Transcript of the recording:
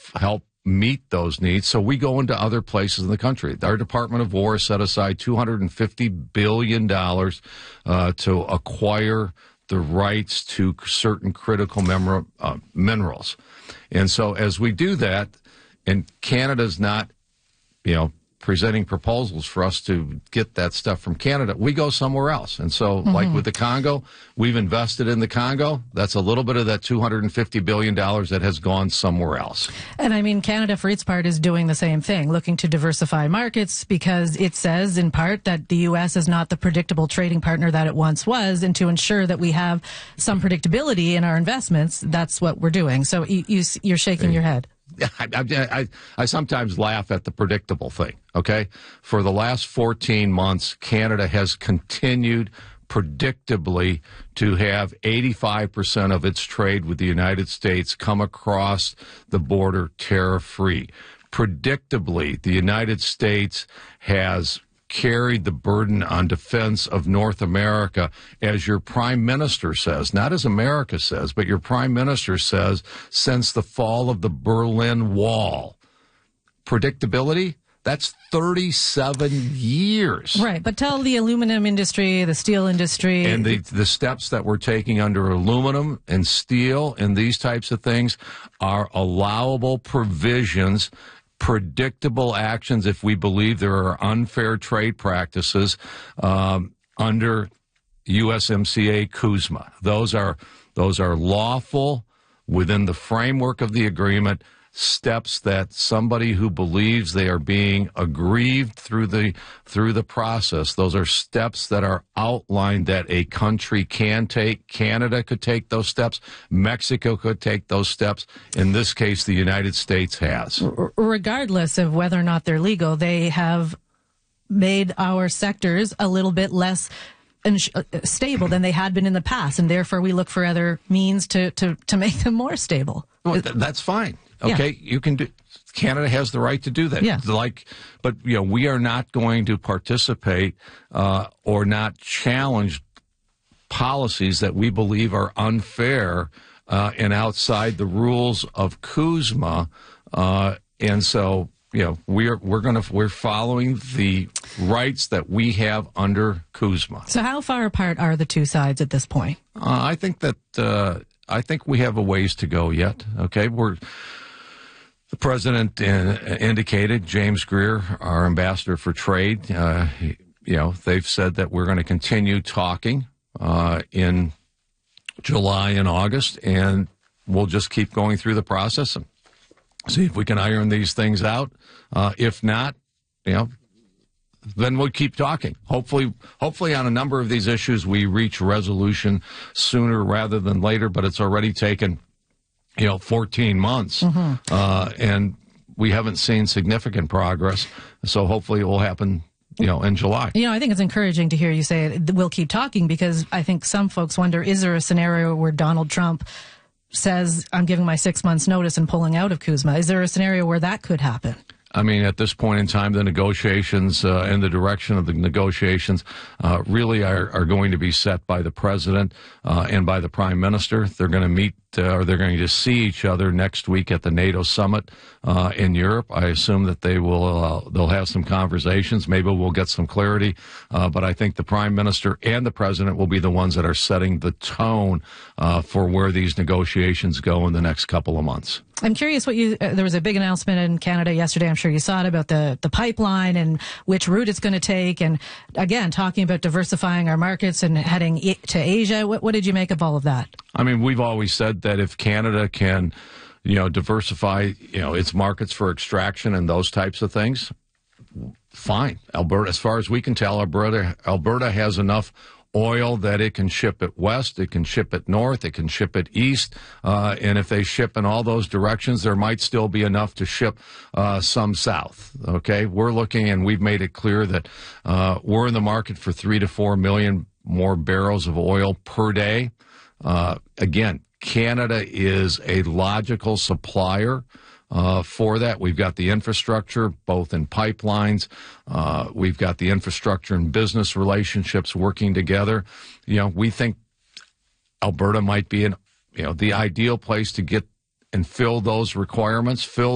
help meet those needs. So we go into other places in the country. Our Department of War set aside $250 billion to acquire the rights to certain critical minerals. And so as we do that, and Canada's not, presenting proposals for us to get that stuff from Canada, we go somewhere else. And so, like with the Congo, we've invested in the Congo. That's a little bit of that $250 billion that has gone somewhere else. And I mean, Canada, for its part, is doing the same thing, looking to diversify markets because it says, in part, that the U.S. is not the predictable trading partner that it once was. And to ensure that we have some predictability in our investments, that's what we're doing. So you're shaking your head. I sometimes laugh at the predictable thing, okay? For the last 14 months, Canada has continued predictably to have 85% of its trade with the United States come across the border tariff-free. Predictably, the United States has carried the burden on defense of North America, as your prime minister says, not as America says, but your prime minister says, since the fall of the Berlin Wall. Predictability? That's 37 years. Right, but tell the aluminum industry, the steel industry. And the steps that we're taking under aluminum and steel and these types of things are allowable provisions, predictable actions if we believe there are unfair trade practices under USMCA CUSMA. Those are lawful within the framework of the agreement, steps that somebody who believes they are being aggrieved through the process. Those are steps that are outlined that a country can take. Canada could take those steps. Mexico could take those steps. In this case, the United States has. Regardless of whether or not they're legal, they have made our sectors a little bit less stable than they had been in the past, and therefore we look for other means to make them more stable. Well, that's fine. Okay, yeah. You can do. Canada has the right to do that. Yeah. But we are not going to participate or not challenge policies that we believe are unfair and outside the rules of CUSMA. And so, we're following the rights that we have under CUSMA. So, how far apart are the two sides at this point? I think we have a ways to go yet. Okay, the president indicated, James Greer, our ambassador for trade, they've said that we're going to continue talking in July and August, and we'll just keep going through the process and see if we can iron these things out. If not, then we'll keep talking. Hopefully on a number of these issues, we reach resolution sooner rather than later, but it's already taken 14 months, and we haven't seen significant progress. So hopefully it will happen, in July. I think it's encouraging to hear you say we'll keep talking, because I think some folks wonder, is there a scenario where Donald Trump says, I'm giving my 6 months notice and pulling out of CUSMA? Is there a scenario where that could happen? I mean, at this point in time, the negotiations and the direction of the negotiations really are going to be set by the president and by the prime minister. They're going to meet or they're going to see each other next week at the NATO summit in Europe. I assume that they'll have some conversations. Maybe we'll get some clarity. But I think the prime minister and the president will be the ones that are setting the tone for where these negotiations go in the next couple of months. I'm curious there was a big announcement in Canada yesterday, I'm sure you saw it, about the pipeline and which route it's going to take. And again, talking about diversifying our markets and heading to Asia. What did you make of all of that? I mean, we've always said that if Canada can, diversify, its markets for extraction and those types of things, fine. Alberta, as far as we can tell, Alberta has enough oil that it can ship it west, it can ship it north, it can ship it east, and if they ship in all those directions, there might still be enough to ship some south. Okay, we're looking, and we've made it clear that we're in the market for 3 to 4 million more barrels of oil per day. Again, Canada is a logical supplier for that. We've got the infrastructure, both in pipelines. We've got the infrastructure and business relationships working together. We think Alberta might be the ideal place to get and fill those requirements, fill